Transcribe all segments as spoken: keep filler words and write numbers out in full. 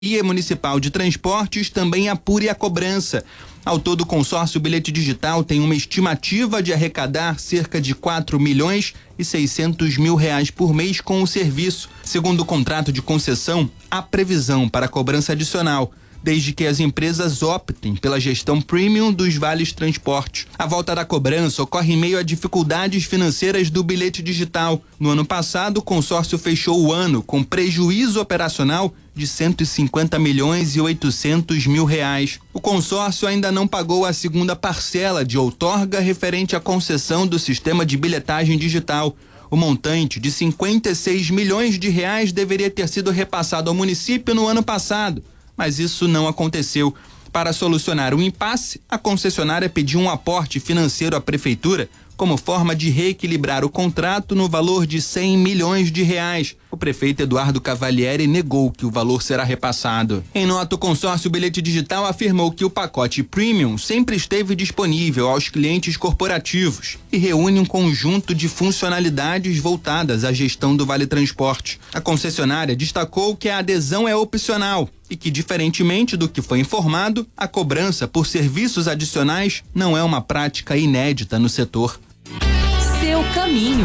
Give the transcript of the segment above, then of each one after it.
Municipal de Transportes também apure a cobrança. Ao todo, o consórcio Bilhete Digital tem uma estimativa de arrecadar cerca de quatro milhões e seiscentos mil reais por mês com o serviço. Segundo o contrato de concessão, há previsão para cobrança adicional, desde que as empresas optem pela gestão premium dos vales transporte. A volta da cobrança ocorre em meio a dificuldades financeiras do bilhete digital. No ano passado, o consórcio fechou o ano com prejuízo operacional de cento e cinquenta milhões e oitocentos mil reais. O consórcio ainda não pagou a segunda parcela de outorga referente à concessão do sistema de bilhetagem digital. O montante de cinquenta e seis milhões de reais deveria ter sido repassado ao município no ano passado, mas isso não aconteceu. Para solucionar o impasse, a concessionária pediu um aporte financeiro à prefeitura como forma de reequilibrar o contrato no valor de cem milhões de reais. O prefeito Eduardo Cavalieri negou que o valor será repassado. Em nota, o consórcio Bilhete Digital afirmou que o pacote Premium sempre esteve disponível aos clientes corporativos e reúne um conjunto de funcionalidades voltadas à gestão do Vale Transporte. A concessionária destacou que a adesão é opcional e que, diferentemente do que foi informado, a cobrança por serviços adicionais não é uma prática inédita no setor. Seu caminho.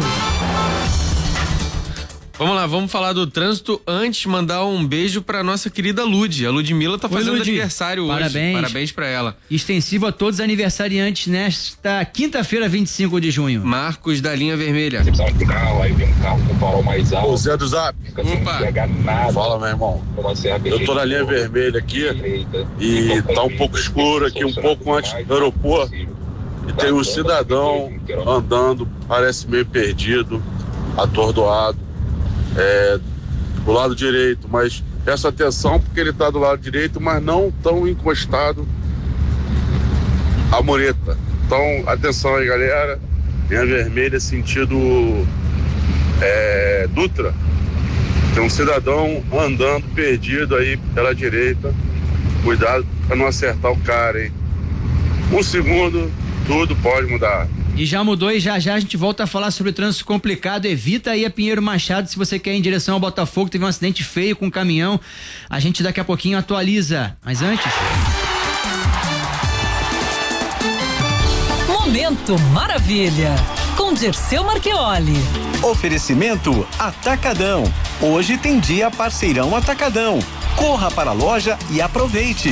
Vamos lá, vamos falar do trânsito. Antes, mandar um beijo pra nossa querida Lud. A Ludmilla tá fazendo Oi, Lud. aniversário hoje. Parabéns. Parabéns pra ela. Extensivo a todos os aniversariantes nesta quinta-feira, vinte e cinco de junho. Marcos da linha vermelha. Você precisava de carro, aí vem um carro com o farol mais alto. O Zé do Zap. Opa. Fala, meu irmão. Eu tô na linha vermelha aqui e tá um pouco escuro aqui, um pouco antes do aeroporto. E tem um cidadão andando, parece meio perdido, atordoado. É, do lado direito, mas peço atenção porque ele está do lado direito, mas não tão encostado à mureta. Então, atenção aí, galera. Linha vermelha, sentido é, Dutra. Tem um cidadão andando perdido aí pela direita. Cuidado para não acertar o cara, hein? Um segundo, tudo pode mudar. E já mudou e já já a gente volta a falar sobre o trânsito complicado. Evita aí a Pinheiro Machado se você quer ir em direção ao Botafogo. Teve um acidente feio com um caminhão. A gente daqui a pouquinho atualiza. Mas antes... Momento Maravilha, com Dirceu Marchioli. Oferecimento Atacadão. Hoje tem dia parceirão Atacadão. Corra para a loja e aproveite.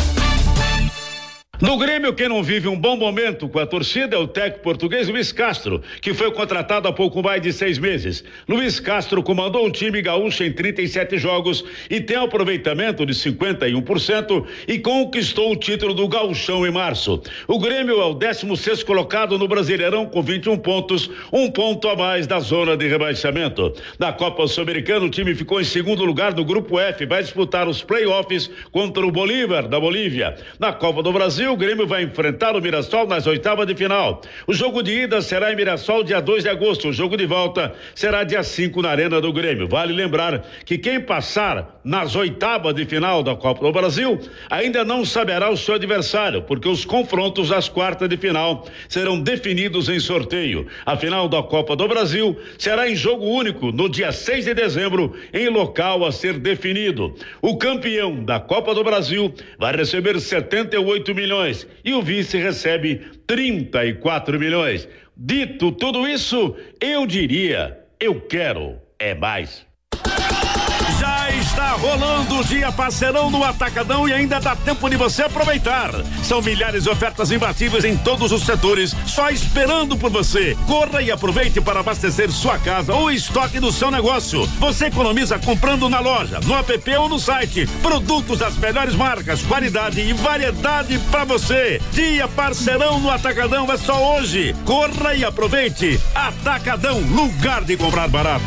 No Grêmio, quem não vive um bom momento com a torcida é o técnico português Luiz Castro, que foi contratado há pouco mais de seis meses. Luiz Castro comandou um time gaúcho em trinta e sete jogos e tem aproveitamento de cinquenta e um por cento e conquistou o título do Gauchão em março. O Grêmio é o décimo sexto colocado no Brasileirão com vinte e um pontos, um ponto a mais da zona de rebaixamento. Na Copa Sul-Americana, o time ficou em segundo lugar do Grupo F, vai disputar os play-offs contra o Bolívar da Bolívia. Na Copa do Brasil, o Grêmio vai enfrentar o Mirassol nas oitavas de final. O jogo de ida será em Mirassol dia dois de agosto. O jogo de volta será dia cinco na Arena do Grêmio. Vale lembrar que quem passar nas oitavas de final da Copa do Brasil ainda não saberá o seu adversário, porque os confrontos às quartas de final serão definidos em sorteio. A final da Copa do Brasil será em jogo único no dia seis de dezembro, em local a ser definido. O campeão da Copa do Brasil vai receber setenta e oito milhões e o vice recebe trinta e quatro milhões. Dito tudo isso, eu diria, eu quero é mais. Já está rolando o dia parceirão no Atacadão e ainda dá tempo de você aproveitar. São milhares de ofertas imbatíveis em todos os setores, só esperando por você. Corra e aproveite para abastecer sua casa ou estoque do seu negócio. Você economiza comprando na loja, no app ou no site. Produtos das melhores marcas, qualidade e variedade para você. Dia parceirão no Atacadão é só hoje. Corra e aproveite. Atacadão, lugar de comprar barato.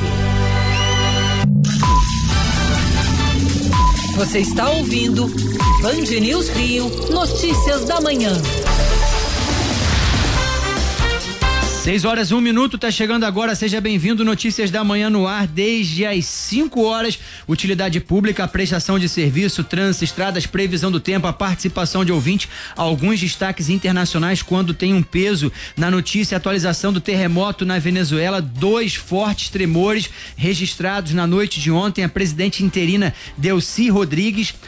Você está ouvindo Band News Rio, notícias da manhã. seis horas, um minuto, tá chegando agora, seja bem-vindo, Notícias da Manhã no ar, desde as cinco horas, utilidade pública, prestação de serviço, trânsito, estradas, previsão do tempo, a participação de ouvinte, alguns destaques internacionais quando tem um peso na notícia, atualização do terremoto na Venezuela, dois fortes tremores registrados na noite de ontem, a presidente interina Delcy Rodrigues